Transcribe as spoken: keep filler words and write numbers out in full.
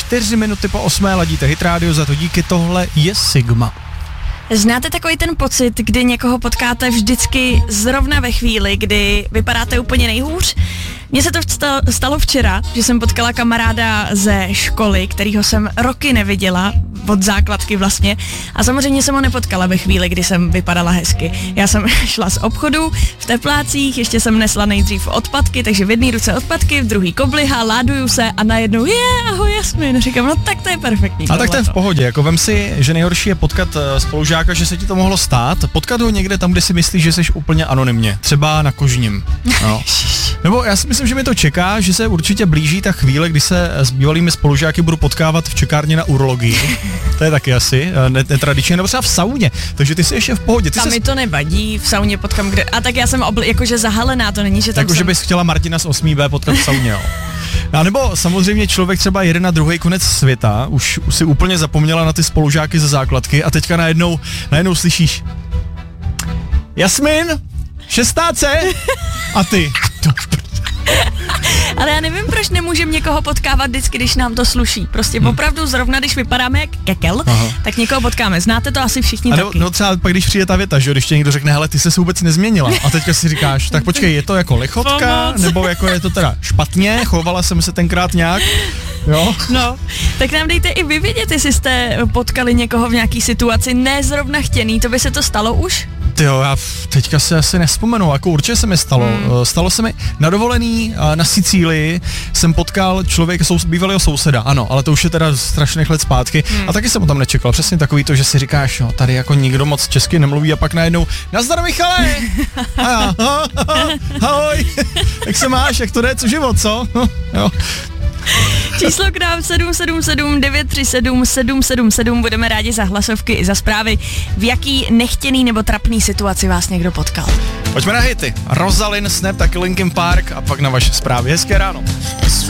čtyři minuty po osmé ladíte Hit Radio, za to díky, tohle je Sigma. Znáte takový ten pocit, kdy někoho potkáte vždycky zrovna ve chvíli, kdy vypadáte úplně nejhůř? Mně se to stalo včera, že jsem potkala kamaráda ze školy, kterýho jsem roky neviděla, od základky vlastně, a samozřejmě jsem ho nepotkala ve chvíli, kdy jsem vypadala hezky. Já jsem šla z obchodu v teplácích, ještě jsem nesla nejdřív odpadky, takže v jedné ruce odpadky, v druhý kobliha, láduju se a najednou je, ahoj Jasmin, říkám, no tak to je perfektní. A tak to je v pohodě, jako vem si, že nejhorší je potkat spolužáka, že se ti to mohlo stát, potkat ho někde tam, kde si myslíš, že jsi úplně anonymně, třeba na Kožním. No. Nebo já si myslím, že mi to čeká, že se určitě blíží ta chvíle, kdy se s bývalými spolužáky budu potkávat v čekárně na urologii. To je taky asi netradičně, nebo třeba v sauně, takže ty jsi ještě v pohodě. Ty tam ses... mi to nevadí, v sauně potkám kde, a tak já jsem obli, jakože zahalená, to není, že tam Jako, jsem... že bys chtěla Martina z osm bé potkat v sauně, jo. A nebo samozřejmě člověk třeba jede na druhý konec světa, už, už si úplně zapomněla na ty spolužáky ze základky a teďka najednou, najednou slyšíš Jasmin, šestnáct a ty. Ale já nevím, proč nemůžeme někoho potkávat vždycky, když nám to sluší. Prostě hmm. opravdu zrovna, když vypadáme jak kekel, aha, tak někoho potkáme. Znáte to asi všichni a taky. No třeba pak, když přijde ta věta, že jo, když tě někdo řekne, hele, ty se vůbec nezměnila. A teďka si říkáš, tak počkej, je to jako lichotka, Pomoc. Nebo jako je to teda špatně, chovala jsem se tenkrát nějak, jo? No, tak nám dejte i vy vědět, jestli jste potkali někoho v nějaký situaci nezrovna chtěný, to by se to stalo už? Tyjo, já teďka si asi nespomenu, jako určitě se mi stalo. Hmm. Stalo se mi na dovolený na Sicílii, jsem potkal člověka, sou, bývalého souseda, ano, ale to už je teda strašných let zpátky. Hmm. A taky jsem ho tam nečekal, přesně takový to, že si říkáš, no, tady jako nikdo moc česky nemluví a pak najednou, nazdar Michale! A já, ahoj, jak se máš, jak to jde, co život, co? Jo. Číslo k nám sedm sedm sedm devět tři sedm sedm sedm sedm, budeme rádi za hlasovky i za zprávy, v jaký nechtěný nebo trapný situaci vás někdo potkal. Pojďme na hity. Rosalind, Snap, taky Linkin Park a pak na vaše zprávy. Hezké ráno.